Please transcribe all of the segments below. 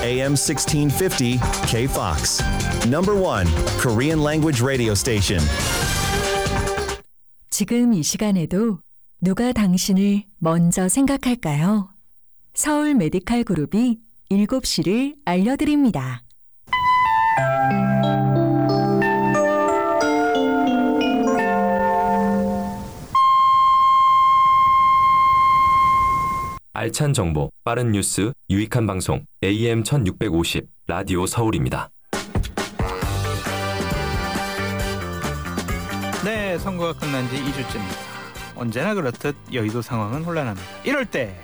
AM 1650 KFOX. Number 1 Korean language radio station. 지금 이 시간에도 누가 당신을 먼저 생각할까요? 서울 메디칼 그룹이 7시를 알려드립니다. 알찬 정보, 빠른 뉴스, 유익한 방송 AM 1650 라디오 서울입니다. 네, 선거가 끝난 지 2주째입니다. 언제나 그렇듯 여의도 상황은 혼란합니다. 이럴 때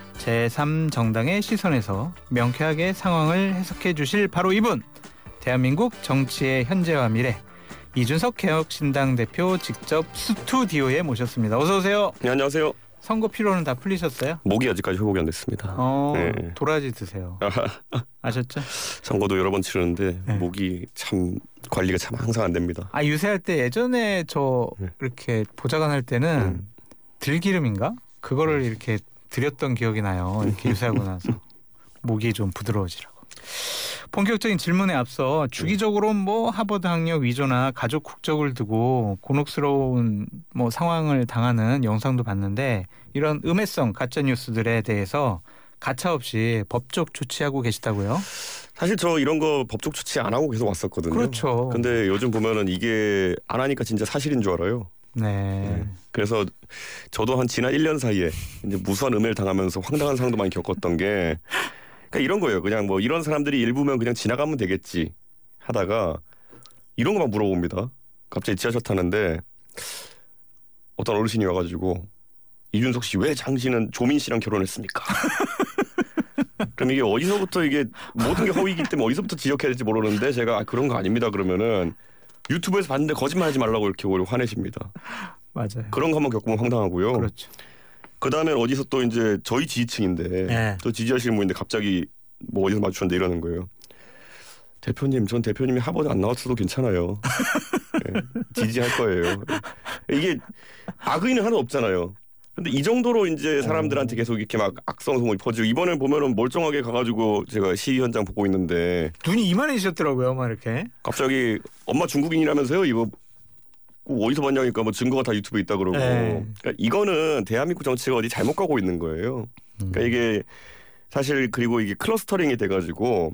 제3정당의 시선에서 명쾌하게 상황을 해석해 주실 바로 이분, 대한민국 정치의 현재와 미래, 이준석 개혁신당 대표 직접 스튜디오에 모셨습니다. 어서 오세요. 네, 안녕하세요. 선거 피로는 다 풀리셨어요? 목이 아직까지 회복이 안 됐습니다. 네. 도라지 드세요. 아셨죠? 선거도 여러 번 치르는데 네. 목이 참 관리가 참 항상 안 됩니다. 아, 유세할 때 예전에 저 이렇게 보좌관 할 때는 들기름인가? 그거를 이렇게 드렸던 기억이 나요. 이렇게 유세하고 나서 목이 좀 부드러워지라고. 본격적인 질문에 앞서 주기적으로 뭐 하버드 학력 위조나 가족 국적을 두고 곤혹스러운 뭐 상황을 당하는 영상도 봤는데, 이런 음해성 가짜 뉴스들에 대해서 가차없이 법적 조치하고 계시다고요? 사실 저 이런 거 법적 조치 안 하고 계속 왔었거든요. 그렇죠. 근데 요즘 보면은 이게 안 하니까 진짜 사실인 줄 알아요. 네. 그래서 저도 한 지난 1년 사이에 이제 무수한 음해를 당하면서 황당한 상황도 많이 겪었던 게, 그러니까 이런 거예요. 그냥 뭐 이런 사람들이 일부면 그냥 지나가면 되겠지 하다가 이런 거만 물어봅니다. 갑자기 지하철 타는데 어떤 어르신이 와가지고, 이준석 씨 왜 당신은 조민 씨랑 결혼했습니까? 그럼 이게 어디서부터, 이게 모든 게 허위이기 때문에 어디서부터 지적해야 될지 모르는데, 제가 그런 거 아닙니다 그러면은 유튜브에서 봤는데 거짓말하지 말라고 이렇게 오히려 화내십니다. 맞아요. 그런 거 한번 겪으면 황당하고요. 그렇죠. 그 다음에 어디서 또 이제 저희 지지층인데 네. 또 지지하시는 분인데 갑자기 뭐 어디서 마주쳤는데 이러는 거예요. 대표님, 전 대표님이 하버드 안 나왔어도 괜찮아요. 네, 지지할 거예요. 이게 악의는 하나도 없잖아요. 근데 이 정도로 이제 사람들한테 계속 이렇게 막 악성 소문이 퍼지고, 이번에 보면은 멀쩡하게 가가지고 제가 시위 현장 보고 있는데 눈이 이만해지셨더라고요, 막 이렇게. 갑자기 엄마 중국인이라면서요? 이거 꼭 어디서 봤냐니까 뭐 증거가 다 유튜브에 있다 그러고. 그러니까 이거는 대한민국 정치가 어디 잘못 가고 있는 거예요. 그러니까 이게 사실, 그리고 이게 클러스터링이 돼가지고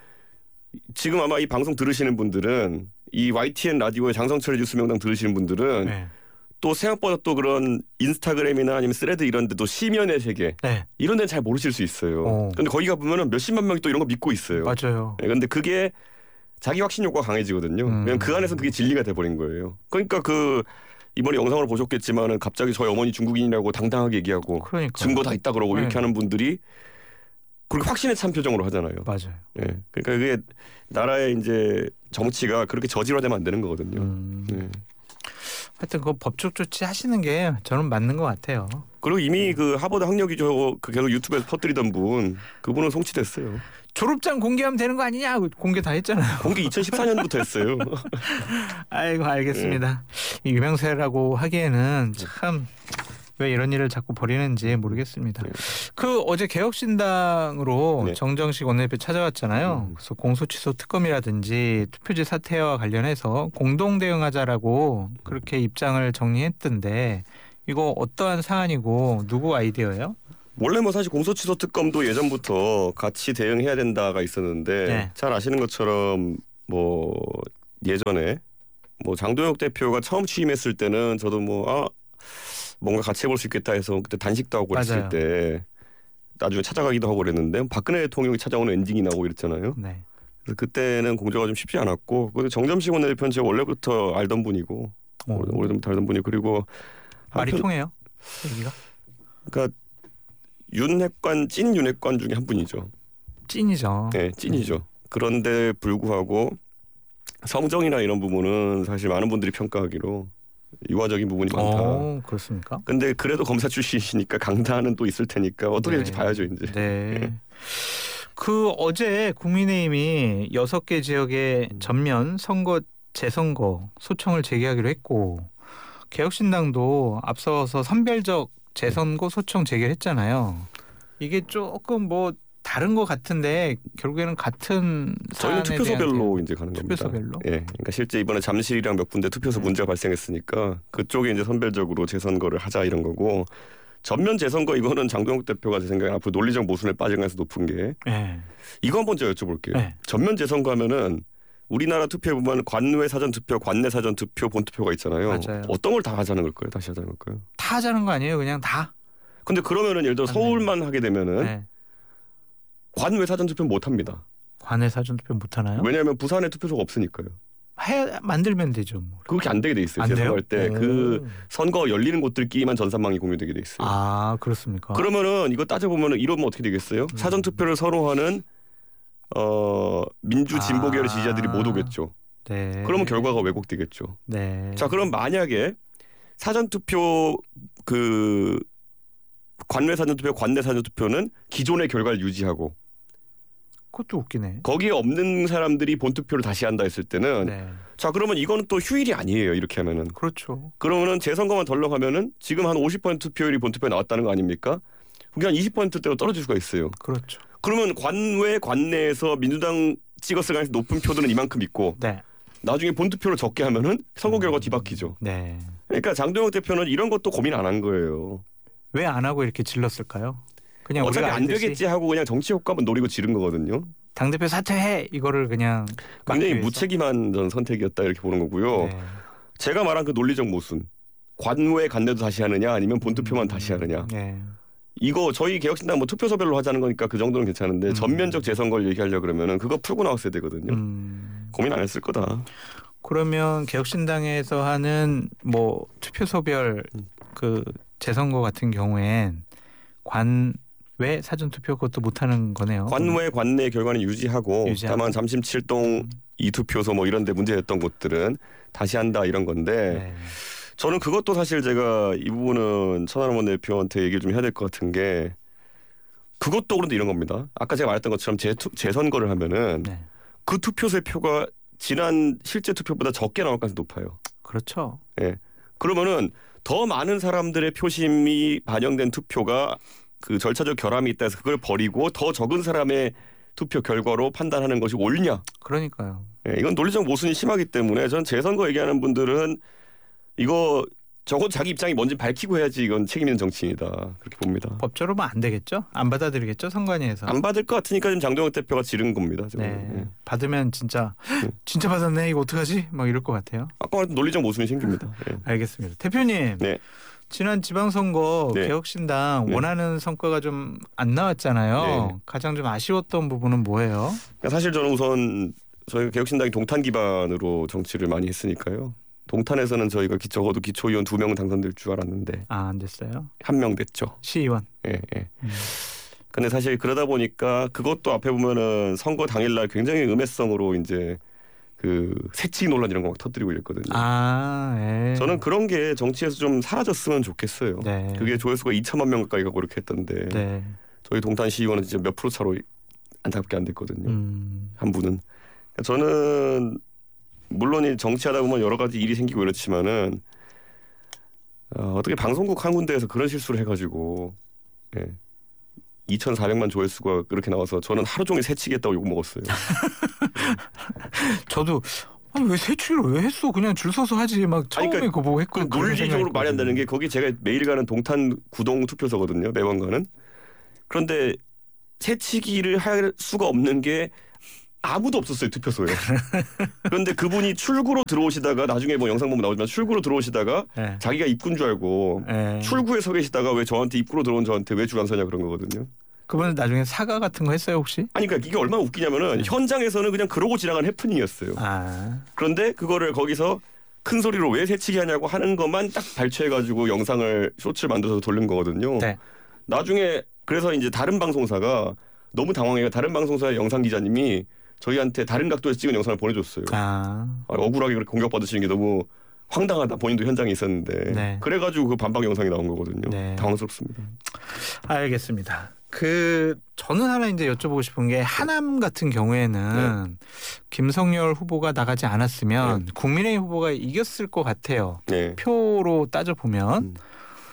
지금 아마 이 방송 들으시는 분들은, 이 YTN 라디오의 장성철 뉴스명당 들으시는 분들은 네. 또 생각보다 또 그런 인스타그램이나 아니면 스레드 이런 데도 시면의 세계, 네. 이런 데는 잘 모르실 수 있어요. 근데 거기 가보면은 몇십만 명이 또 이런 거 믿고 있어요. 맞아요. 네, 근데 그게 자기 확신 욕구가 강해지거든요. 왜냐면 그 안에서 그게 진리가 돼버린 거예요. 그러니까 그 이번에 영상을 보셨겠지만은 갑자기 저희 어머니 중국인이라고 당당하게 얘기하고, 그러니까요. 증거 다 있다 그러고 네. 이렇게 하는 분들이 그렇게 확신에 찬 표정으로 하잖아요. 맞아요. 예. 그러니까 그게 나라의 이제 정치가 그렇게 저질화되면 안 되는 거거든요. 네. 하여튼 그 법적 조치 하시는 게 저는 맞는 것 같아요. 그리고 이미 그 하버드 학력위조 그 계속 유튜브에서 퍼뜨리던 분, 그분은 송치됐어요. 졸업장 공개하면 되는 거 아니냐? 공개 다 했잖아요. 공개 2014년부터 했어요. 아이고, 알겠습니다. 이 유명세라고 하기에는 참 왜 이런 일을 자꾸 벌이는지 모르겠습니다. 그 어제 개혁신당으로 네. 정정식 원내대표 찾아왔잖아요. 그래서 공소취소 특검이라든지 투표지 사태와 관련해서 공동 대응하자라고 그렇게 입장을 정리했던데, 이거 어떠한 사안이고 누구 아이디어예요? 원래 뭐 사실 공소취소 특검도 예전부터 같이 대응해야 된다가 있었는데, 네. 잘 아시는 것처럼 뭐 예전에 뭐 장도혁 대표가 처음 취임했을 때는 저도 뭔가 같이 해볼 수 있겠다 해서 그때 단식도 하고 그랬을 때 나중에 찾아가기도 하고 그랬는데, 박근혜 대통령이 찾아오는 엔딩이 나오고 이랬잖아요. 네. 그래서 그때는 공조가 좀 쉽지 않았고, 근데 정점식 원내대표는 제가 원래부터 알던 분이고, 오래전부터 알던 분이고, 그리고 말이 통해요? 얘기가? 그러니까 윤핵관, 찐 윤핵관 중에 한 분이죠. 찐이죠. 네, 찐이죠. 그런데 불구하고 성정이나 이런 부분은 사실 많은 분들이 평가하기로 유화적인 부분이 많다. 그렇습니까? 근데 그래도 검사 출신이시니까 강단은 또 있을 테니까 어떻게 될지 봐야죠 이제. 네. 그 어제 국민의힘이 6개 지역의 전면 선거 재선거 소청을 제기하기로 했고, 개혁신당도 앞서서 선별적 재선거 소청 제기를 했잖아요. 이게 조금 뭐 다른 것 같은데 결국에는 같은 저희는 사안에 투표소별로 대한 이제 가는 겁니다. 투표소별로. 예, 그러니까 실제 이번에 잠실이랑 몇 군데 투표소 문제가 발생했으니까 그쪽에 이제 선별적으로 재선거를 하자 이런 거고 전면 재선거 이거는 장동혁 대표가 제 생각에 앞으로 논리적 모순에 빠질 가능성이 높은 게 네. 이거 한번 제가 여쭤볼게요. 네. 전면 재선거 하면은 우리나라 투표에 보면 관외 사전 투표, 관내 사전 투표, 본 투표가 있잖아요. 맞아요. 어떤 걸 다 하자는 걸까요? 다시 하자는 걸까요? 다 하자는 거 아니에요? 그냥 다. 근데 그러면은 예를 들어 서울만 하게 되면은 네. 관외 사전 투표 못 합니다. 관내 사전 투표 못 하나요? 왜냐하면 부산에 투표소가 없으니까요. 만들면 되죠. 뭐. 그렇게 안 되게 돼 있어요. 안 돼요? 재선거할 때 그 선거 열리는 곳들끼리만 전산망이 공유되게 돼 있어요. 아 그렇습니까? 그러면은 이거 따져보면은 이러면 어떻게 되겠어요? 사전 투표를 서로 하는 민주 진보 계열의 지지자들이 못 오겠죠. 네. 그러면 결과가 왜곡되겠죠. 네. 자, 그럼 만약에 사전 투표 그 관외 사전 투표, 관내 사전 투표는 기존의 결과를 유지하고 그것도 웃기네. 거기에 없는 사람들이 본 투표를 다시 한다 했을 때는 네. 자, 그러면 이거는 또 휴일이 아니에요. 이렇게 하면은. 그렇죠. 그러면은 재선거만 덜렁하면은 지금 한 50% 투표율이 본 투표에 나왔다는 거 아닙니까? 그게 한 20%대로 떨어질 수가 있어요. 그렇죠. 그러면 관외 관내에서 민주당 찍었을 가능성이 높은 표들은 이만큼 있고 네. 나중에 본 투표를 적게 하면은 선거 결과 뒤바뀌죠. 네. 그러니까 장동혁 대표는 이런 것도 고민 안 한 거예요. 왜 안 하고 이렇게 질렀을까요? 그냥 어차피 우리가 안 알듯이 되겠지 하고 그냥 정치 효과만 노리고 지른 거거든요. 당대표 사퇴해 이거를 그냥 굉장히 막기 위해서. 무책임한 전 선택이었다 이렇게 보는 거고요. 네. 제가 말한 그 논리적 모순. 관외 관내도 다시 하느냐 아니면 본 투표만 다시 하느냐. 네. 이거 저희 개혁신당 뭐 투표소별로 하자는 거니까 그 정도는 괜찮은데 전면적 재선거를 얘기하려고 그러면은 그거 풀고 나왔어야 되거든요. 고민 안 했을 거다. 그러면 개혁신당에서 하는 뭐 투표소별 그 재선거 같은 경우엔 관외 사전 투표 그것도 못 하는 거네요. 관외 관내 결과는 유지하고 다만 잠심 7동 2투표소 뭐 이런 데 문제였던 곳들은 다시 한다 이런 건데 네. 저는 그것도 사실 제가 이 부분은 천하람 원내대표한테 얘기를 좀 해야 될 것 같은 게 그것도 그런데 이런 겁니다. 아까 제가 말했던 것처럼 재선거를 하면은 네. 그 투표소의 표가 지난 실제 투표보다 적게 나올 가능성이 높아요. 그렇죠. 예. 그러면은 더 많은 사람들의 표심이 반영된 투표가 그 절차적 결함이 있다 해서 그걸 버리고 더 적은 사람의 투표 결과로 판단하는 것이 옳냐? 그러니까요. 예, 이건 논리적 모순이 심하기 때문에 전 재선거 얘기하는 분들은 이거 적어도 자기 입장이 뭔지 밝히고 해야지 이건 책임 있는 정치인이다 그렇게 봅니다. 법적으로만 안 되겠죠? 안 받아들이겠죠? 선관위에서. 안 받을 것 같으니까 지금 장동혁 대표가 지른 겁니다. 네. 예. 받으면 진짜 받았네 이거 어떡하지? 막 이럴 것 같아요. 아까 말했던 논리적 모순이 생깁니다. 예. 알겠습니다. 대표님. 네. 지난 지방선거 네. 개혁신당 네. 원하는 성과가 좀 안 나왔잖아요. 네. 가장 좀 아쉬웠던 부분은 뭐예요? 사실 저는 우선 저희 개혁신당이 동탄 기반으로 정치를 많이 했으니까요. 동탄에서는 저희가 적어도 기초의원 2명 당선될 줄 알았는데 안 됐어요. 1명 됐죠. 시의원. 예. 근데 사실 그러다 보니까 그것도 앞에 보면은 선거 당일날 굉장히 음해성으로 이제 그 새치기 논란 이런 거 막 터뜨리고 이랬거든요. 예. 저는 그런 게 정치에서 좀 사라졌으면 좋겠어요. 네. 그게 조회수가 2천만 명 가까이 가고 이렇게 했던데 네. 저희 동탄 시의원은 진짜 몇 프로 차로 안타깝게 안 됐거든요. 한 분은. 저는 물론 이 정치하다 보면 여러 가지 일이 생기고 이렇지만은 어떻게 방송국 한 군데에서 그런 실수를 해가지고 2,400만 조회수가 그렇게 나와서 저는 하루 종일 새치기했다고 욕 먹었어요. 저도 왜 새치기를 왜 했어? 그냥 줄 서서 하지. 막 처음에 그러니까 그거 보고 했고 논리적으로 말이 안 되는 게 거기 제가 매일 가는 동탄 구동 투표소거든요. 매번 가는. 그런데 새치기를 할 수가 없는 게 아무도 없었어요 투표소에. 그런데 그분이 출구로 들어오시다가 나중에 뭐 영상 보면 나오지만 출구로 들어오시다가 네. 자기가 입구인 줄 알고 출구에 서 계시다가 왜 저한테 입구로 들어온 저한테 왜 줄 안 서냐 그런 거거든요. 그분은 나중에 사과 같은 거 했어요 혹시? 아니 그러니까 이게 얼마나 웃기냐면은 현장에서는 그냥 그러고 지나간 해프닝이었어요. 그런데 그거를 거기서 큰 소리로 왜 새치기 하냐고 하는 것만 딱 발췌해가지고 영상을 쇼츠를 만들어서 돌린 거거든요. 네. 나중에 그래서 이제 다른 방송사가 너무 당황해요. 다른 방송사의 영상 기자님이 저희한테 다른 각도에서 찍은 영상을 보내줬어요. 억울하게 그렇게 공격받으시는 게 너무 황당하다. 본인도 현장에 있었는데. 네. 그래가지고 그 반박 영상이 나온 거거든요. 네. 당황스럽습니다. 알겠습니다. 저는 하나 이제 여쭤보고 싶은 게 하남 같은 경우에는 김성열 후보가 나가지 않았으면 국민의힘 후보가 이겼을 것 같아요. 표로 따져 보면.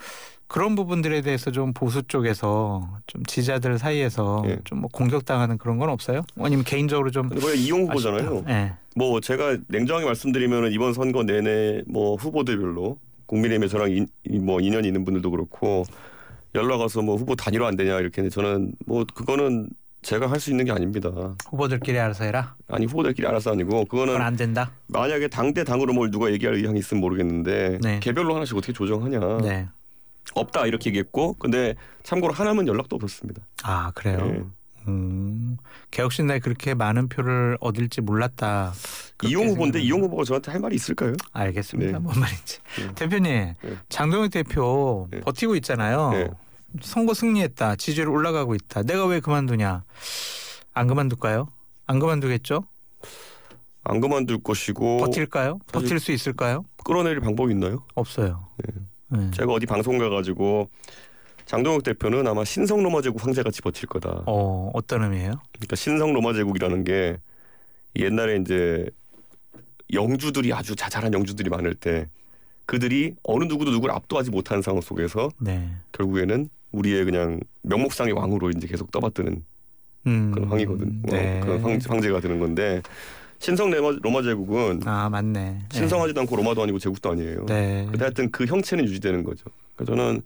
그런 부분들에 대해서 좀 보수 쪽에서 좀 지지자들 사이에서 예. 좀 뭐 공격당하는 그런 건 없어요? 아니면 개인적으로 좀 근데 거의 이용 후보잖아요. 예. 뭐 제가 냉정하게 말씀드리면 이번 선거 내내 뭐 후보들별로 국민의힘에 저랑 뭐 인연이 있는 분들도 그렇고 연락 와서 뭐 후보 단일화 안 되냐 이렇게 했는데 저는 뭐 그거는 제가 할 수 있는 게 아닙니다. 후보들끼리 알아서 해라. 아니 후보들끼리 알아서 아니고 그건 그거는 안 된다. 만약에 당대 당으로 뭘 누가 얘기할 의향이 있으면 모르겠는데 네. 개별로 하나씩 어떻게 조정하냐. 네. 없다 이렇게 얘기했고 근데 참고로 하나만 연락도 없었습니다. 아 그래요. 예. 개혁신당이 그렇게 많은 표를 얻을지 몰랐다. 이용 후보인데 이용 후보가 저한테 할 말이 있을까요? 알겠습니다. 네. 뭔 말인지. 대표님 장동혁 대표 네. 버티고 있잖아요. 네. 선거 승리했다. 지지율 올라가고 있다. 내가 왜 그만두냐. 안 그만둘까요? 안 그만두겠죠? 안 그만둘 것이고 버틸까요? 사실- 버틸 수 있을까요? 끌어내릴 방법이 있나요? 없어요. 네. 제가 어디 방송 가가지고 장동혁 대표는 아마 신성 로마 제국 황제같이 버틸 거다. 어떤 의미예요? 그러니까 신성 로마 제국이라는 게 옛날에 이제 영주들이 아주 자잘한 영주들이 많을 때 그들이 어느 누구도 누구를 압도하지 못하는 상황 속에서 네. 결국에는 우리의 그냥 명목상의 왕으로 이제 계속 떠받드는 그런 황이거든. 네. 그런 황제가 되는 건데 신성 로마 제국은 아 맞네. 신성하지도 않고 로마도 아니고 제국도 아니에요. 네. 근데 하여튼 그 형체는 유지되는 거죠. 그러니까 저는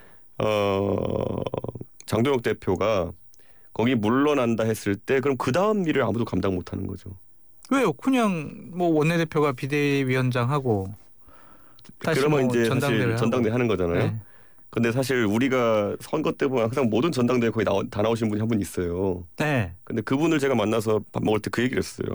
장동혁 대표가 거기 물러난다 했을 때 그럼 그 다음 일을 아무도 감당 못하는 거죠. 왜요? 그냥 뭐 원내대표가 비대위원장하고 다시 그러면 뭐 이제 전당대회 사실 전당대 하는 거잖아요. 네. 근데 사실 우리가 선거 때 보면 항상 모든 전당대회 거의 다 나오신 분이 한 분 있어요. 네. 근데 그분을 제가 만나서 밥 먹을 때 그 얘기를 했어요.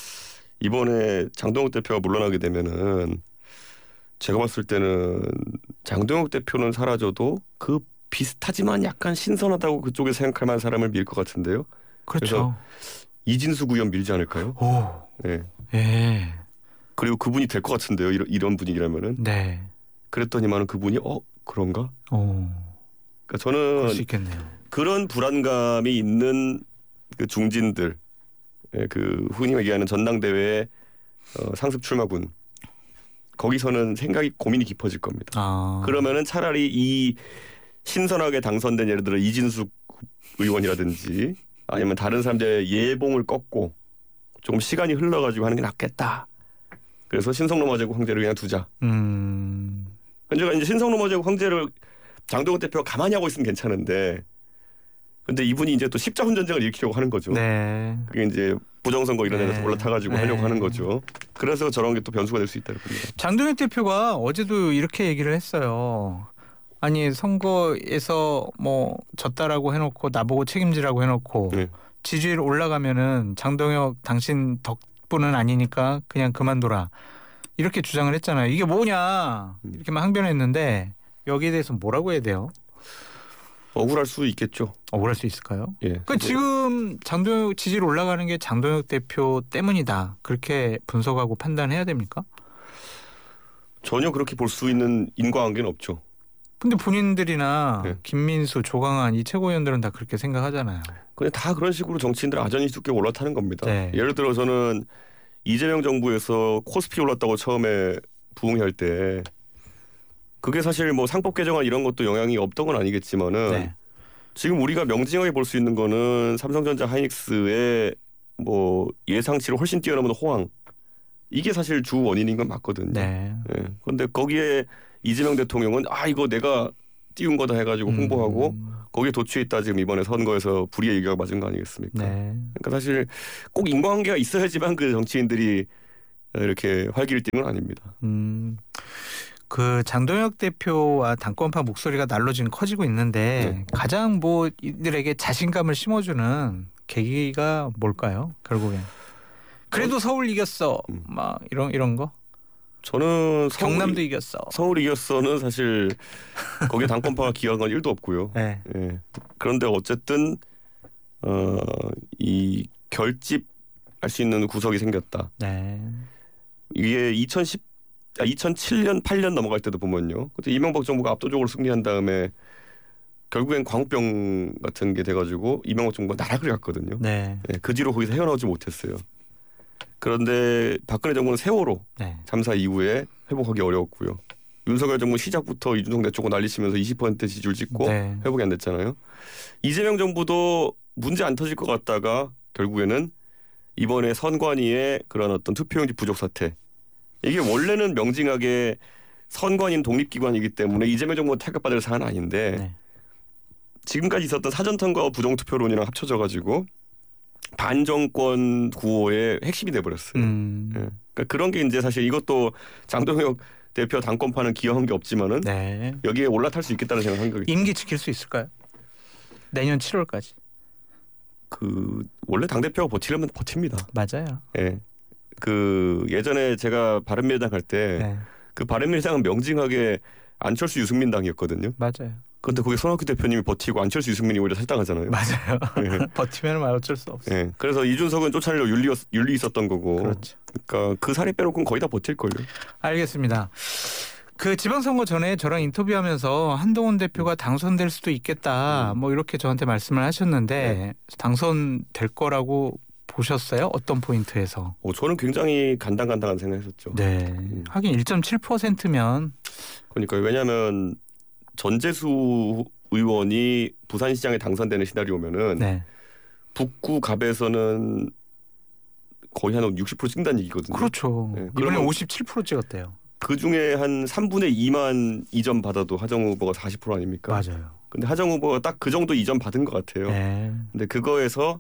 이번에 장동혁 대표가 물러나게 되면은 제가 봤을 때는 장동혁 대표는 사라져도 그 비슷하지만 약간 신선하다고 그쪽에 생각할 만한 사람을 밀 것 같은데요. 그렇죠. 이진수 구의원 밀지 않을까요? 오. 네. 예. 그리고 그분이 될 것 같은데요. 이런 분위기라면은. 네. 그랬더니만은 그분이 그런가? 오. 그러니까 저는 그럴 수 있겠네요. 그런 불안감이 있는 그 중진들, 그 흔히 얘기하는 전당대회 상습 출마군 거기서는 생각이 고민이 깊어질 겁니다. 아. 그러면은 차라리 이 신선하게 당선된 예를 들어 이진숙 의원이라든지 아니면 다른 사람들의 예봉을 꺾고 조금 시간이 흘러가지고 하는 게 낫겠다. 그래서 신성로마 제국 황제를 그냥 두자. 현재가 이제 신성로마 제국 황제를 장동혁 대표가 가만히 하고 있으면 괜찮은데, 근데 이분이 이제 또 십자군 전쟁을 일으키려고 하는 거죠. 네. 그게 이제 부정선거 이런 데서 네. 올라타가지고 네. 하려고 하는 거죠. 그래서 저런 게 또 변수가 될 수 있다고 봅니다. 장동혁 대표가 어제도 이렇게 얘기를 했어요. 아니 선거에서 뭐 졌다라고 해놓고 나보고 책임지라고 해놓고 네. 지지율 올라가면은 장동혁 당신 덕분은 아니니까 그냥 그만둬라 이렇게 주장을 했잖아요. 이게 뭐냐 이렇게만 항변했는데 여기에 대해서 뭐라고 해야 돼요? 억울할 수 있겠죠. 억울할 수 있을까요? 예. 그러니까 지금 장동혁 지지율 올라가는 게 장동혁 대표 때문이다 그렇게 분석하고 판단해야 됩니까? 전혀 그렇게 볼 수 있는 인과관계는 없죠. 근데 본인들이나 네. 김민수, 조강한 이 최고위원들은 다 그렇게 생각하잖아요. 그냥 다 그런 식으로 정치인들 아전이 쑥게 올라타는 겁니다. 네. 예를 들어 저는 이재명 정부에서 코스피 올랐다고 처음에 부응할 때 그게 사실 뭐 상법 개정안 이런 것도 영향이 없던 건 아니겠지만은 네. 지금 우리가 명징하게 볼 수 있는 거는 삼성전자 하이닉스의 뭐 예상치를 훨씬 뛰어넘는 호황 이게 사실 주 원인인 건 맞거든요. 네. 그런데 거기에 이재명 대통령은 이거 내가 띄운 거다 해가지고 홍보하고 거기에 도취했다 지금 이번에 선거에서 불이의 일격을 맞은 거 아니겠습니까? 네. 그러니까 사실 꼭 인과관계가 있어야지만 그 정치인들이 이렇게 활기를 띠는 건 아닙니다. 그 장동혁 대표와 당권파 목소리가 날로 지금 커지고 있는데 네. 가장 뭐 이들에게 자신감을 심어주는 계기가 뭘까요? 결국엔 그래도 서울 이겼어 막 이런 거 저는 경남도 이겼어. 서울 이겼어는 사실 거기에 당권파가 기여한 건 1도 없고요. 네. 예. 그런데 어쨌든 이 결집할 수 있는 구석이 생겼다. 네. 이게 2007년 8년 넘어갈 때도 보면요. 그때 이명박 정부가 압도적으로 승리한 다음에 결국엔 광우병 같은 게 돼가지고 이명박 정부가 나락을 갔거든요. 네. 예, 그 뒤로 거기서 헤어나오지 못했어요. 그런데 박근혜 정부는 세월호 네. 참사 이후에 회복하기 어려웠고요. 윤석열 정부 시작부터 이준석 내쫓고 난리치면서 20% 지지율 찍고 네. 회복이 안 됐잖아요. 이재명 정부도 문제 안 터질 것 같다가 결국에는 이번에 선관위의 그런 어떤 투표용지 부족 사태. 이게 원래는 명징하게 선관위는 독립기관이기 때문에 이재명 정부가 타격받을 사안은 아닌데 네. 지금까지 있었던 사전선거와 부정투표론이랑 합쳐져가지고 반정권 구호의 핵심이 돼버렸어요. 예. 그러니까 그런 게 이제 사실 이것도 장동혁 대표 당권파는 기여한 게 없지만은 네. 여기에 올라탈 수 있겠다는 생각한 거겠죠. 임기 지킬 수 있을까요? 내년 7월까지. 그 원래 당 대표가 버티려면 버팁니다. 맞아요. 예. 그 예전에 제가 바른미래당 할 때 네. 그 바른미래당은 명징하게 안철수 유승민 당이었거든요. 맞아요. 그런데 거기 손학규 대표님이 버티고 안철수 유승민이 오히려 탈당하잖아요. 맞아요. 예. 버티면 말 어쩔 수 없어요. 예. 그래서 이준석은 쫓아내려 윤리 있었던 거고. 그렇죠. 그러니까 그 사례 빼놓고는 거의 다 버틸 걸요. 알겠습니다. 그 지방선거 전에 저랑 인터뷰하면서 한동훈 대표가 당선될 수도 있겠다. 뭐 이렇게 저한테 말씀을 하셨는데 당선될 거라고 보셨어요? 어떤 포인트에서? 저는 굉장히 간당간당한 생각했었죠. 네. 하긴 1.7%면 그러니까 왜냐하면 전재수 의원이 부산시장에 당선되는 시나리오면은 네. 북구 갑에서는 거의 한 60% 찍는다는 얘기거든요. 그렇죠. 네, 이번에 그러면 57% 찍었대요. 그 중에 한 3분의 2만 이전 받아도 하정 후보가 40% 아닙니까? 맞아요. 근데 하정 후보가 딱 그 정도 이전 받은 것 같아요. 네. 근데 그거에서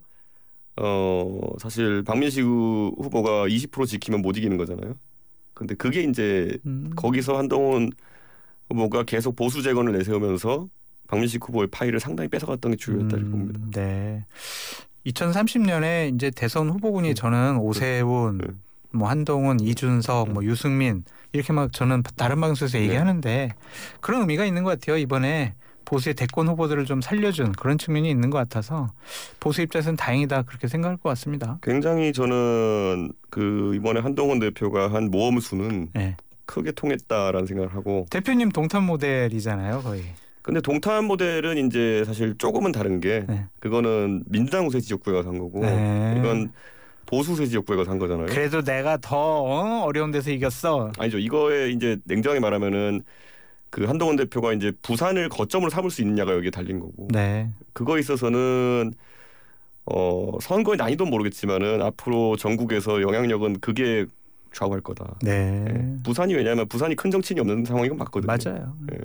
사실 박민식 후보가 20% 지키면 못 이기는 거잖아요. 근데 그게 이제 거기서 한동훈 후보가 계속 보수 재건을 내세우면서 박민식 후보의 파일을 상당히 뺏어갔던 게 주요했다 이렇게 봅니다. 네. 2030년에 이제 대선 후보군이 저는 오세훈, 뭐 한동훈, 이준석, 뭐 유승민 이렇게 막 저는 다른 방송에서 얘기하는데 그런 의미가 있는 것 같아요. 이번에 보수의 대권 후보들을 좀 살려준 그런 측면이 있는 것 같아서 보수 입장에서는 다행이다 그렇게 생각할 것 같습니다. 굉장히 저는 그 이번에 한동훈 대표가 한 모험 수는 네. 크게 통했다라는 생각을 하고 대표님 동탄 모델이잖아요, 거의. 근데 동탄 모델은 이제 사실 조금은 다른 게 네. 그거는 민주당 우세 지역구에 가서 한 거고 네. 이건 보수 우세 지역구에 가서 한 거잖아요. 그래도 내가 더 어려운 데서 이겼어. 아니죠. 이거에 이제 냉정하게 말하면은 그 한동훈 대표가 이제 부산을 거점으로 삼을 수 있느냐가 여기에 달린 거고. 네. 그거에 있어서는 선거의 난이도는 모르겠지만은 앞으로 전국에서 영향력은 그게 좌우할 거다. 네. 예. 부산이 왜냐하면 부산이 큰 정치인이 없는 상황인 건 맞거든요. 맞아요. 예.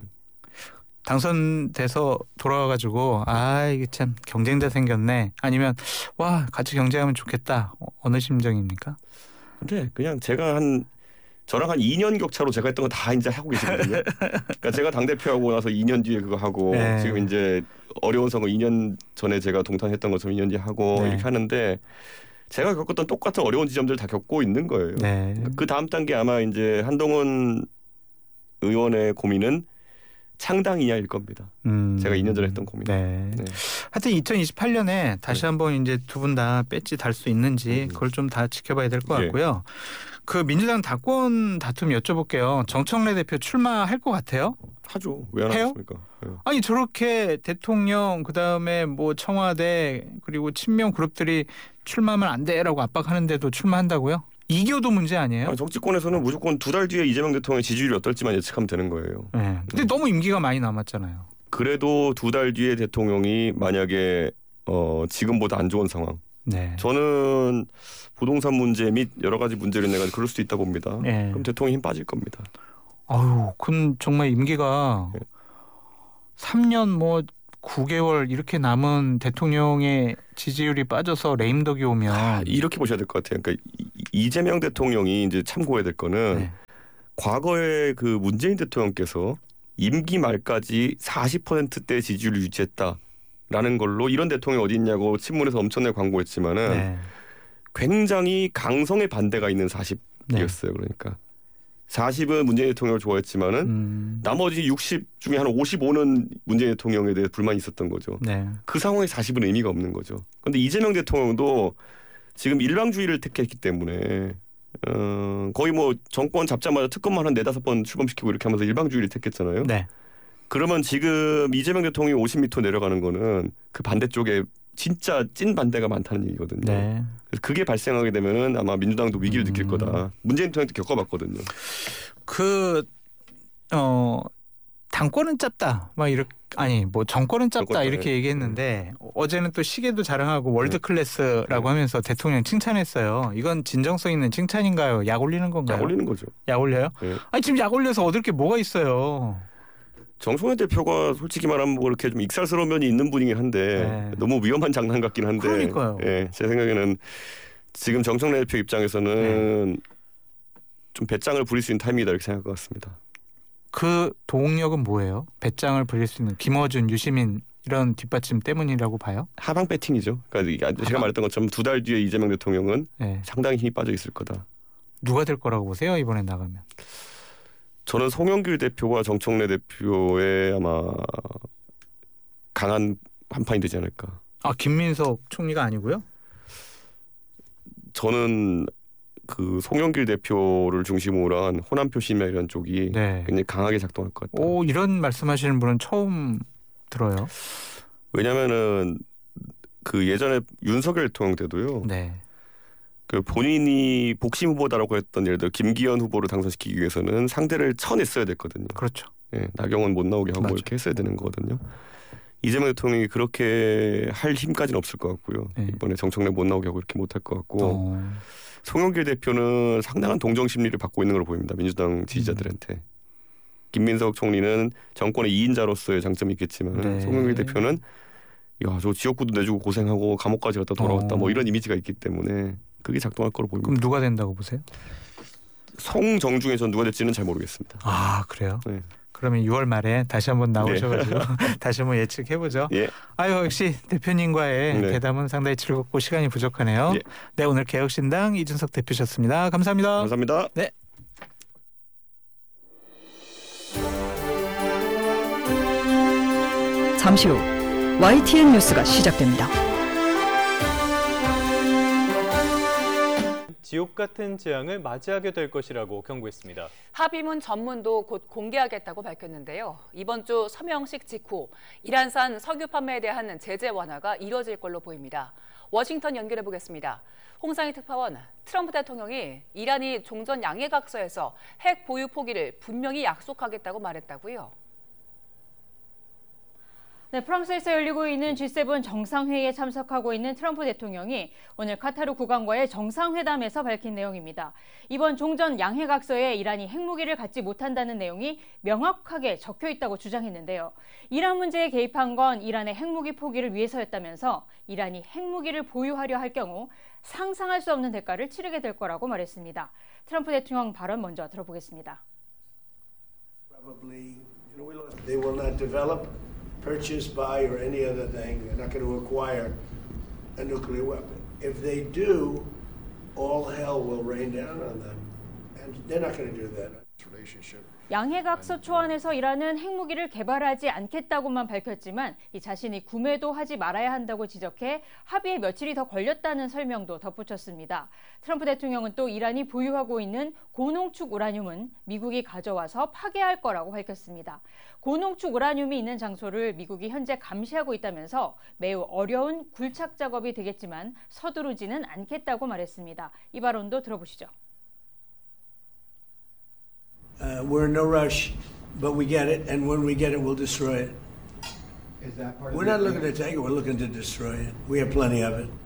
당선돼서 돌아와가지고 이게 참 경쟁자 생겼네. 아니면 와 같이 경쟁하면 좋겠다. 어느 심정입니까? 근데 그냥 제가 저랑 한 2년 격차로 제가 했던 거 다 이제 하고 계시거든요. 그러니까 제가 당 대표하고 나서 2년 뒤에 그거 하고 네. 지금 이제 어려운 선거 2년 전에 제가 동탄했던 것처럼 2년 뒤에 하고 네. 이렇게 하는데 제가 겪었던 똑같은 어려운 지점들 다 겪고 있는 거예요. 네. 그 다음 단계 아마 이제 한동훈 의원의 고민은 창당 이하일 겁니다. 제가 2년 전에 했던 고민. 네. 네. 하여튼 2028년에 다시 한번 이제 두 분 다 배지 달 수 있는지 그걸 좀 다 지켜봐야 될 것 예. 같고요. 그 민주당 당권 다툼 여쭤볼게요. 정청래 대표 출마할 것 같아요? 하죠. 왜 안 해요? 하겠습니까? 예. 아니 저렇게 대통령 그다음에 뭐 청와대 그리고 친명 그룹들이 출마하면 안 돼라고 압박하는데도 출마한다고요? 이겨도 문제 아니에요? 정치권에서는 무조건 2달 뒤에 이재명 대통령의 지지율이 어떨지만 예측하면 되는 거예요. 네. 근데 너무 임기가 많이 남았잖아요. 그래도 2달 뒤에 대통령이 만약에 지금보다 안 좋은 상황. 네. 저는 부동산 문제 및 여러 가지 문제를 내가 그럴 수도 있다 봅니다. 네. 그럼 대통령이 힘 빠질 겁니다. 아유, 그럼 정말 임기가 3년 뭐 9개월 이렇게 남은 대통령의 지지율이 빠져서 레임덕이 오면 이렇게 보셔야 될 것 같아요. 그러니까 이재명 대통령이 이제 참고해야 될 거는 네. 과거에 그 문재인 대통령께서 임기 말까지 40%대 지지율을 유지했다라는 걸로 이런 대통령이 어디 있냐고 친문에서 엄청나게 광고했지만은 네. 굉장히 강성의 반대가 있는 40이었어요. 네. 그러니까 40은 문재인 대통령을 좋아했지만은 나머지 60 중에 한 55는 문재인 대통령에 대해 불만이 있었던 거죠. 네. 그 상황에 40은 의미가 없는 거죠. 그런데 이재명 대통령도 지금 일방주의를 택했기 때문에 거의 뭐 정권 잡자마자 특검만 한 4-5번 출범시키고 이렇게 하면서 일방주의를 택했잖아요. 네. 그러면 지금 이재명 대통령이 50m 내려가는 거는 그 반대쪽에 진짜 찐 반대가 많다는 얘기거든요. 네. 그래서 그게 발생하게 되면은 아마 민주당도 위기를 느낄 거다. 문재인 대통령도 겪어봤거든요. 그 당권은 짧다. 막 이렇게 아니 뭐 정권은 짧다 이렇게 얘기했는데 어제는 또 시계도 자랑하고 월드 클래스라고 하면서 대통령 칭찬했어요. 이건 진정성 있는 칭찬인가요? 약 올리는 건가요? 약 올리는 거죠. 약 올려요? 네. 아니 지금 약 올려서 얻을 게 뭐가 있어요? 정청래 대표가 솔직히 말하면 뭐 이렇게 좀 익살스러운 면이 있는 분이긴 한데 네. 너무 위험한 장난 같긴 한데. 그러니까요. 예, 제 생각에는 지금 정청래 대표 입장에서는 좀 배짱을 부릴 수 있는 타이밍이다 이렇게 생각할 것 같습니다. 그 동력은 뭐예요? 배짱을 부릴 수 있는 김어준, 유시민 이런 뒷받침 때문이라고 봐요? 하방 배팅이죠. 그러니까 제가 말했던 것처럼 2달 뒤에 이재명 대통령은 네. 상당히 힘이 빠져 있을 거다. 누가 될 거라고 보세요? 이번에 나가면? 저는 송영길 대표와 정청래 대표의 아마 강한 한판이 되지 않을까. 아 김민석 총리가 아니고요? 저는 그 송영길 대표를 중심으로 한 호남표 심야 이런 쪽이 네. 굉장히 강하게 작동할 것 같다. 오 이런 말씀하시는 분은 처음 들어요. 왜냐면은 그 예전에 윤석열 대통령 때도요. 네. 그 본인이 복심 후보다라고 했던 예를 들어 김기현 후보를 당선시키기 위해서는 상대를 쳐냈어야 됐거든요. 그렇죠. 예, 나경원 못 나오게 하고 맞아. 이렇게 했어야 되는 거거든요. 이재명 대통령이 그렇게 할 힘까지는 없을 것 같고요. 네. 이번에 정청래 못 나오게 하고 이렇게 못할 것 같고 송영길 대표는 상당한 동정 심리를 받고 있는 걸로 보입니다. 민주당 지지자들한테. 김민석 총리는 정권의 2인자로서의 장점이 있겠지만 네. 송영길 대표는 야, 저 지역구도 내주고 고생하고 감옥까지 갔다 돌아왔다 뭐 이런 이미지가 있기 때문에 그게 작동할 거로 보입니다. 그럼 누가 된다고 보세요? 송정중에 전 누가 될지는 잘 모르겠습니다. 아 그래요? 네. 그러면 6월 말에 다시 한번 나오셔가지고 다시 한번 예측해보죠. 예. 아유 역시 대표님과의 네. 대담은 상당히 즐겁고 시간이 부족하네요. 예. 네 오늘 개혁신당 이준석 대표셨습니다. 감사합니다. 감사합니다. 네. 잠시 후 YTN 뉴스가 시작됩니다. 지옥 같은 재앙을 맞이하게 될 것이라고 경고했습니다. 합의문 전문도 곧 공개하겠다고 밝혔는데요. 이번 주 서명식 직후 이란산 석유 판매에 대한 제재 완화가 이뤄질 걸로 보입니다. 워싱턴 연결해 보겠습니다. 홍상희 특파원, 트럼프 대통령이 이란이 종전 양해각서에서 핵 보유 포기를 분명히 약속하겠다고 말했다고요. 네, 프랑스에서 열리고 있는 G7 정상회의에 참석하고 있는 트럼프 대통령이 오늘 카타르 국왕과의 정상회담에서 밝힌 내용입니다. 이번 종전 양해각서에 이란이 핵무기를 갖지 못한다는 내용이 명확하게 적혀 있다고 주장했는데요. 이란 문제에 개입한 건 이란의 핵무기 포기를 위해서였다면서 이란이 핵무기를 보유하려 할 경우 상상할 수 없는 대가를 치르게 될 거라고 말했습니다. 트럼프 대통령 발언 먼저 들어보겠습니다. They will not develop, purchase, buy, or any other thing. They're not going to acquire a nuclear weapon. If they do, all hell will rain down on them, and they're not going to do that. 양해각서 초안에서 이란은 핵무기를 개발하지 않겠다고만 밝혔지만 이 자신이 구매도 하지 말아야 한다고 지적해 합의에 며칠이 더 걸렸다는 설명도 덧붙였습니다. 트럼프 대통령은 또 이란이 보유하고 있는 고농축 우라늄은 미국이 가져와서 파괴할 거라고 밝혔습니다. 고농축 우라늄이 있는 장소를 미국이 현재 감시하고 있다면서 매우 어려운 굴착 작업이 되겠지만 서두르지는 않겠다고 말했습니다. 이 발언도 들어보시죠. We're in no rush, but we get it, and when we get it, we'll destroy it. We're not looking to take it, we're looking to destroy it. We have plenty of it.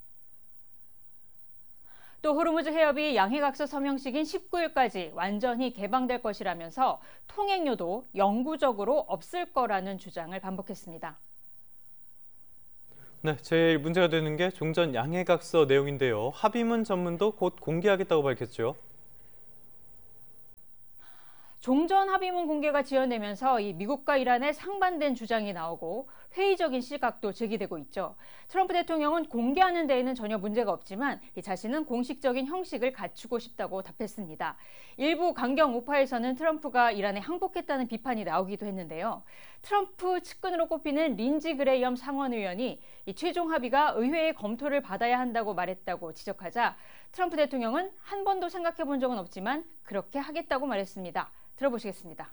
또 호르무즈 해협이 양해각서 서명식인 19일까지 완전히 개방될 것이라면서 통행료도 영구적으로 없을 거라는 주장을 반복했습니다. 네, 제일 문제가 되는 게 종전 양해각서 내용인데요. 합의문 전문도 곧 공개하겠다고 밝혔죠. 종전 합의문 공개가 지연되면서 이 미국과 이란의 상반된 주장이 나오고 회의적인 시각도 제기되고 있죠. 트럼프 대통령은 공개하는 데에는 전혀 문제가 없지만 자신은 공식적인 형식을 갖추고 싶다고 답했습니다. 일부 강경 우파에서는 트럼프가 이란에 항복했다는 비판이 나오기도 했는데요. 트럼프 측근으로 꼽히는 린지 그레이엄 상원의원이 이 최종 합의가 의회의 검토를 받아야 한다고 말했다고 지적하자 트럼프 대통령은 한 번도 생각해 본 적은 없지만 그렇게 하겠다고 말했습니다. 들어보시겠습니다.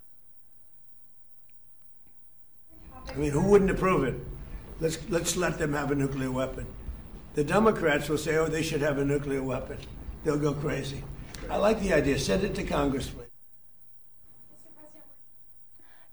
I mean, who wouldn't approve it? Let's let them have a nuclear weapon. The Democrats will say, oh, they should have a nuclear weapon. They'll go crazy. I like the idea. Send it to Congress, please.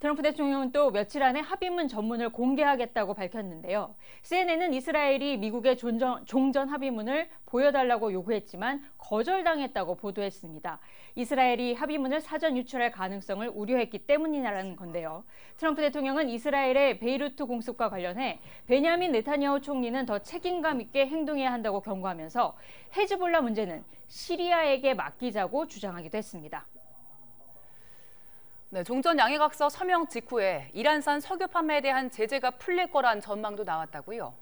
트럼프 대통령은 또 며칠 안에 합의문 전문을 공개하겠다고 밝혔는데요. CNN은 이스라엘이 미국의 종전 합의문을 보여달라고 요구했지만 거절당했다고 보도했습니다. 이스라엘이 합의문을 사전 유출할 가능성을 우려했기 때문이라는 건데요. 트럼프 대통령은 이스라엘의 베이루트 공습과 관련해 베냐민 네타냐후 총리는 더 책임감 있게 행동해야 한다고 경고하면서 헤즈볼라 문제는 시리아에게 맡기자고 주장하기도 했습니다. 네, 종전 양해각서 서명 직후에 이란산 석유 판매에 대한 제재가 풀릴 거란 전망도 나왔다고요.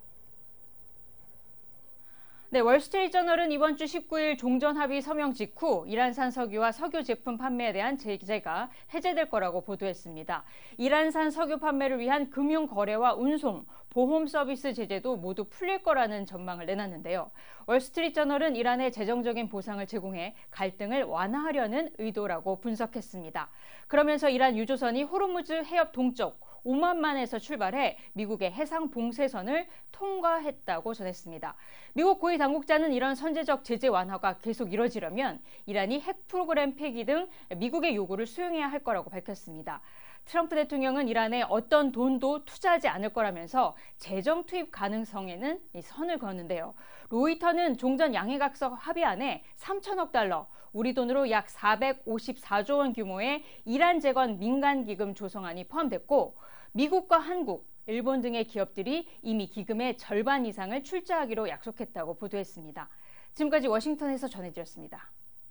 네, 월스트리트저널은 이번 주 19일 종전 합의 서명 직후 이란산 석유와 석유 제품 판매에 대한 제재가 해제될 거라고 보도했습니다. 이란산 석유 판매를 위한 금융 거래와 운송, 보험 서비스 제재도 모두 풀릴 거라는 전망을 내놨는데요. 월스트리트저널은 이란에 재정적인 보상을 제공해 갈등을 완화하려는 의도라고 분석했습니다. 그러면서 이란 유조선이 호르무즈 해협 동쪽 오만만에서 출발해 미국의 해상 봉쇄선을 통과했다고 전했습니다. 미국 고위 당국자는 이런 선제적 제재 완화가 계속 이뤄지려면 이란이 핵 프로그램 폐기 등 미국의 요구를 수용해야 할 거라고 밝혔습니다. 트럼프 대통령은 이란에 어떤 돈도 투자하지 않을 거라면서 재정 투입 가능성에는 선을 그었는데요. 로이터는 종전 양해각서 합의안에 3천억 달러, 우리 돈으로 약 454조 원 규모의 이란 재건 민간기금 조성안이 포함됐고 미국과 한국, 일본 등의 기업들이 이미 기금의 절반 이상을 출자하기로 약속했다고 보도했습니다. 지금까지 워싱턴에서 전해드렸습니다.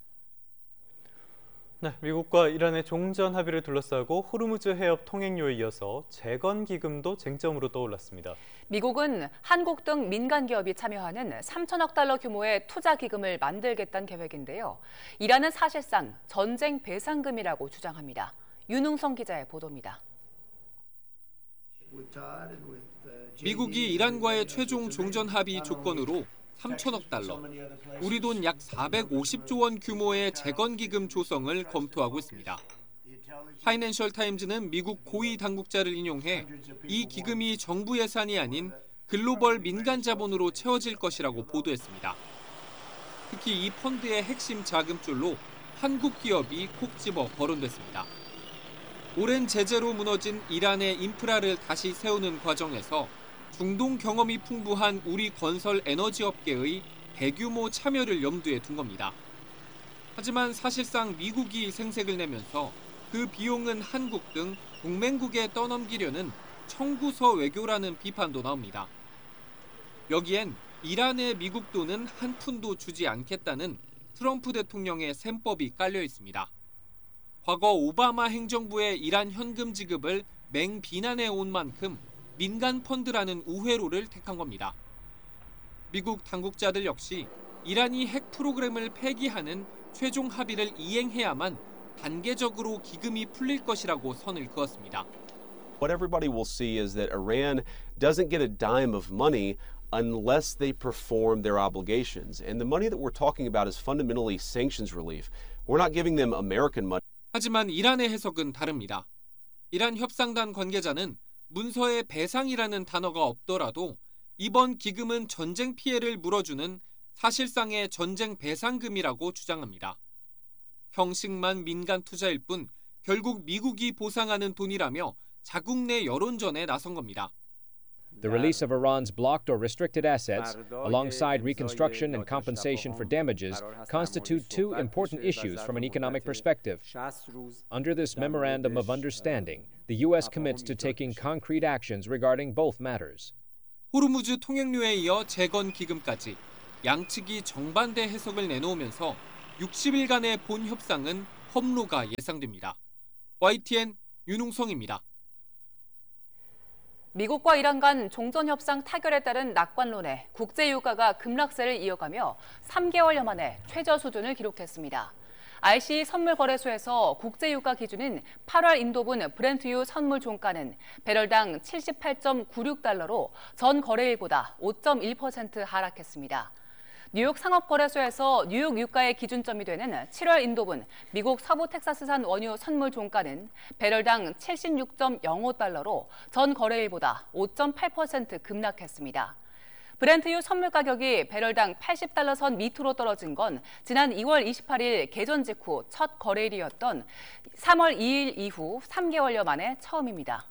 네, 미국과 이란의 종전 합의를 둘러싸고 호르무즈 해협 통행료에 이어서 재건 기금도 쟁점으로 떠올랐습니다. 미국은 한국 등 민간 기업이 참여하는 3천억 달러 규모의 투자 기금을 만들겠다는 계획인데요. 이란은 사실상 전쟁 배상금이라고 주장합니다. 윤웅성 기자의 보도입니다. 미국이 이란과의 최종 종전 합의 조건으로 3천억 달러, 우리 돈 약 450조 원 규모의 재건기금 조성을 검토하고 있습니다. 파이낸셜 타임즈는 미국 고위 당국자를 인용해 이 기금이 정부 예산이 아닌 글로벌 민간 자본으로 채워질 것이라고 보도했습니다. 특히 이 펀드의 핵심 자금줄로 한국 기업이 콕 집어 거론됐습니다. 오랜 제재로 무너진 이란의 인프라를 다시 세우는 과정에서 중동 경험이 풍부한 우리 건설 에너지 업계의 대규모 참여를 염두에 둔 겁니다. 하지만 사실상 미국이 생색을 내면서 그 비용은 한국 등 동맹국에 떠넘기려는 청구서 외교라는 비판도 나옵니다. 여기엔 이란에 미국 돈은 한 푼도 주지 않겠다는 트럼프 대통령의 셈법이 깔려 있습니다. 과거 오바마 행정부의 이란 현금 지급을 맹비난해 온 만큼 민간 펀드라는 우회로를 택한 겁니다. 미국 당국자들 역시 이란이 핵 프로그램을 폐기하는 최종 합의를 이행해야만 단계적으로 기금이 풀릴 것이라고 선을 그었습니다. What everybody will see is that Iran doesn't get a dime of money unless they perform their obligations. And the money that we're talking about is fundamentally sanctions relief. We're not giving them American money. 하지만 이란의 해석은 다릅니다. 이란 협상단 관계자는 문서에 배상이라는 단어가 없더라도 이번 기금은 전쟁 피해를 물어주는 사실상의 전쟁 배상금이라고 주장합니다. 형식만 민간 투자일 뿐 결국 미국이 보상하는 돈이라며 자국 내 여론전에 나선 겁니다. The release of Iran's blocked or restricted assets, alongside reconstruction and compensation for damages, constitute two important issues from an economic perspective. Under this Memorandum of Understanding, the U.S. commits to taking concrete actions regarding both matters. 호르무즈 통행료에 이어 재건 기금까지 양측이 정반대 해석을 내놓으면서 60일간의 본 협상은 험로가 예상됩니다. YTN 윤웅성입니다. 미국과 이란 간 종전 협상 타결에 따른 낙관론에 국제 유가가 급락세를 이어가며 3개월여 만에 최저 수준을 기록했습니다. RCE 선물 거래소에서 국제 유가 기준인 8월 인도분 브렌트유 선물 종가는 배럴당 78.96달러로 전 거래일보다 5.1% 하락했습니다. 뉴욕 상업거래소에서 뉴욕 유가의 기준점이 되는 7월 인도분 미국 서부 텍사스산 원유 선물 종가는 배럴당 76.05달러로 전 거래일보다 5.8% 급락했습니다. 브렌트유 선물 가격이 배럴당 $80 선 밑으로 떨어진 건 지난 2월 28일 개전 직후 첫 거래일이었던 3월 2일 이후 3개월여 만에 처음입니다.